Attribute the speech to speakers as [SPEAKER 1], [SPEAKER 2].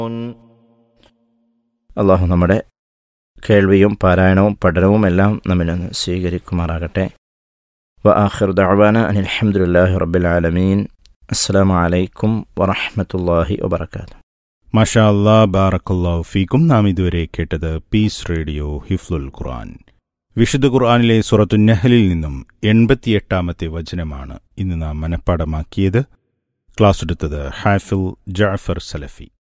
[SPEAKER 1] അള്ളാഹു നമ്മുടെ കേൾവിയും പാരായണവും പഠനവും എല്ലാം നമ്മിൽ നിന്ന് സ്വീകരിക്കുമാറാകട്ടെ. വആഖിറു ദഅ്വാന അനിൽ ഹംദുലില്ലാഹി റബ്ബിൽ ആലമീൻ. അസ്സലാമു അലൈക്കും വറഹ്മത്തുള്ളാഹി വബറകാതുഹു.
[SPEAKER 2] മാഷാ അല്ലാ, ബാറക്കല്ലാഹു ഫീക്കും. നാം ഇതുവരെ കേട്ടത് പീസ് റേഡിയോ ഹിഫ്ലുൽ ഖുർആൻ. വിശുദ്ധ ഖുർആനിലെ സൂറത്തുൻ നഹ്ലിൽ നിന്നും 88-ാമത്തെ വചനമാണ് ഇന്ന് നാം മനഃപ്പാടമാക്കിയത്. ക്ലാസ് എടുത്തത് ഹാഫിൽ ജഅഫർ സലഫി.